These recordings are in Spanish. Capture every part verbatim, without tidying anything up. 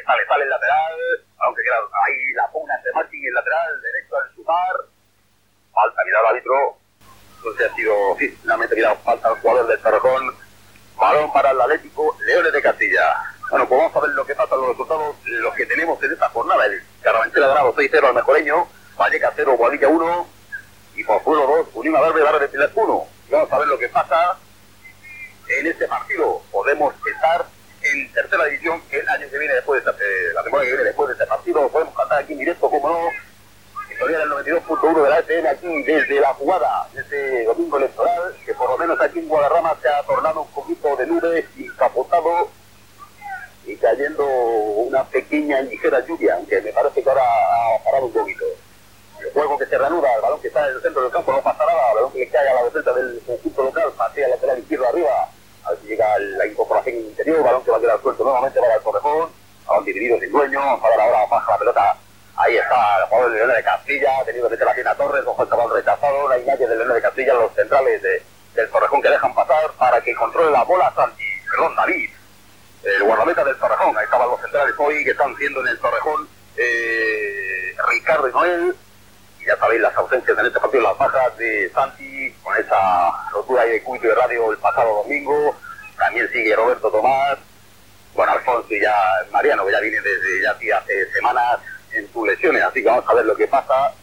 sale, sale el lateral, aunque queda ahí la pugna entre Martín y el lateral derecho al sumar. Falta, mira el árbitro. Entonces ha sido, sí, finalmente mira, falta al jugador del Torrejón. Balón para el Atlético Leones de Castilla. Bueno, pues vamos a ver lo que pasa, los resultados, los que tenemos en esta jornada. El Carabanchel ha ganado seis cero al Mejoreño, Vallecas cero, Boadilla uno, y Pozuelo dos, Unión Adarve, Barra de Pilar uno. Y vamos a ver lo que pasa en este partido. Podemos estar en tercera división el año que viene, después de esta, eh, la temporada que viene después de este partido. Podemos cantar aquí en directo, como no, historia del noventa y dos punto uno de la E T N, aquí desde la jugada, desde domingo electoral, que por lo menos aquí en Guadarrama se ha tornado un poquito de nubes y capotado y cayendo una pequeña y ligera lluvia, aunque me parece que ahora ha parado un poquito. El juego que se reanuda, el balón que está en el centro del campo no pasa nada, el balón que le cae a la defensa del conjunto local, pasea lateral izquierdo arriba, a ver si llega la incorporación interior, el balón que va a quedar suelto nuevamente para el Torrejón, balón dividido sin dueño, vamos a ver ahora baja la pelota, ahí está el jugador de Leones de Castilla, ha tenido que meter la pierna a Torres, ojo el chaval rechazado, la imagen de Leones de Castilla, los centrales de, del Torrejón que dejan pasar para que controle la bola Santi, perdón, David. El guardameta del Torrejón, ahí estaban los centrales hoy que están siendo en el Torrejón, eh, Ricardo y Noel, y ya sabéis las ausencias en este partido, las bajas de Santi, con esa rotura de cuito de radio el pasado domingo, también sigue Roberto Tomás, bueno, Alfonso y ya Mariano, que ya viene desde ya sí, hace semanas en sus lesiones, así que vamos a ver lo que pasa.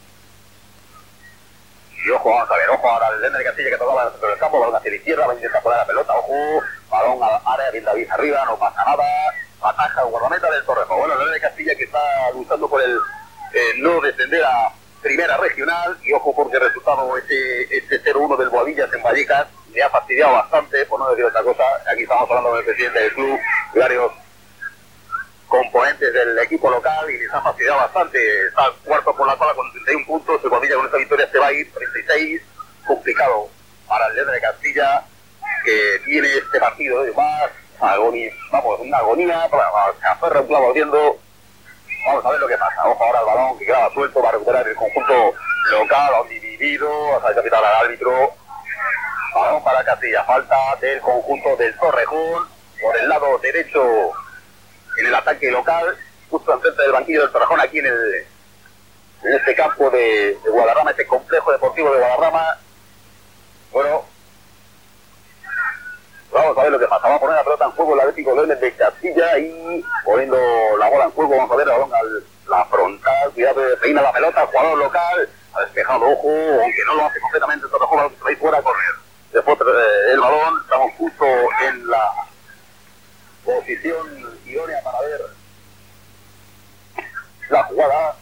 Y ojo, vamos a ver, ojo ahora el Leones de Castilla que tocaba dentro del campo, balón hacia la izquierda, va a intentar poner la pelota, ojo, balón a la área, bien David arriba, no pasa nada, ataja el guardameta del Torrejón. Bueno, el Leones de Castilla que está luchando por el eh, no descender a primera regional, y ojo porque el resultado, este, este cero uno del Boadillas en Vallecas, me ha fastidiado bastante, por no decir otra cosa. Aquí estamos hablando con el presidente del club, y varios componentes del equipo local, y les ha fastidiado bastante. Está cuarto por la tabla con treinta y uno puntos, el Boadilla con esta victoria se va a ir treinta y seis, complicado para el Leones de Castilla, que tiene este partido de más agonía, vamos, una agonía, para se aferra un clavo ardiendo. Vamos a ver lo que pasa. Ojo ahora el balón que queda suelto, va a recuperar el conjunto local, lo han dividido, hasta el capitán al árbitro. Balón para Castilla, falta del conjunto del Torrejón, por el lado derecho en el ataque local, justo enfrente del banquillo del Torrejón, aquí en el en este campo de, de Guadarrama, este complejo deportivo de Guadarrama. Bueno, vamos a ver lo que pasa. Vamos a poner la pelota en juego el Atlético Leones de Castilla y poniendo la bola en juego. Vamos a ver el balón al la frontal. Cuidado, peina la pelota, jugador local. Ha despejado, ojo, aunque no lo hace completamente el Torrejón, balón que se va a ir fuera a correr. Después eh, el balón, estamos justo en la posición idónea para ver la jugada.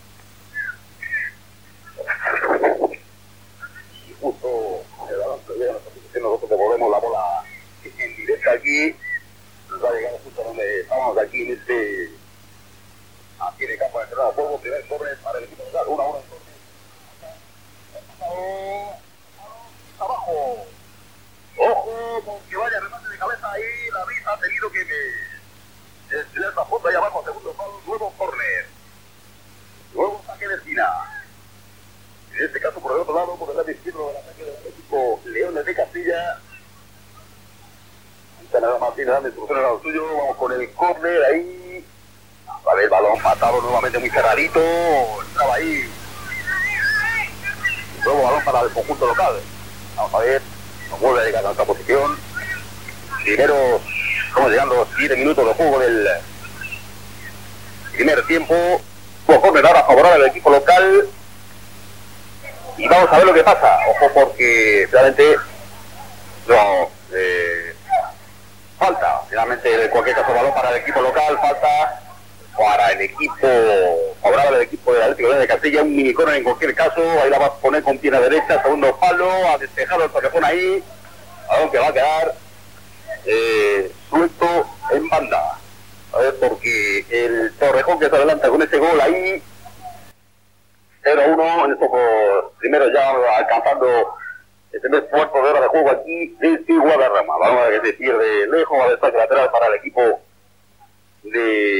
Y justo el balón se llega a nuestra posición, nosotros devolvemos la bola en directo aquí, nos va a llegar justo donde estamos aquí en este aquí en el campo de entrada juego, primer corner para el equipo local, una hora en abajo, ojo con que vaya remate de cabeza ahí, David ha tenido que estirar esta foto ahí abajo, segundo palo, nuevo corner, nuevo saque de esquina, en este caso por el otro lado, por el lado izquierdo del ataque del equipo Leones de Castilla. Nada Martínez dando instrucciones a lo suyo, vamos con el córner ahí, vale, el balón matado nuevamente muy cerradito, entraba ahí, nuevo balón para el conjunto local, vamos a ver, nos vuelve a llegar a otra posición, primero, estamos llegando a siete minutos de juego del primer tiempo, un córner ahora favorable al equipo local, y vamos a ver lo que pasa, ojo porque realmente, no, eh, falta, finalmente en cualquier caso balón para el equipo local, falta para el equipo favorable al equipo del Atlético de Castilla, un mini corner en cualquier caso, ahí la va a poner con pierna derecha, segundo palo, ha despejado el Torrejón ahí, balón que va a quedar eh, suelto en banda, a ver, porque el Torrejón que se adelanta con ese gol ahí, cero uno, en estos primeros ya alcanzando el primer cuarto de hora de juego aquí desde Guadarrama. Vamos a ver que se pierde lejos, a destaque lateral para el equipo de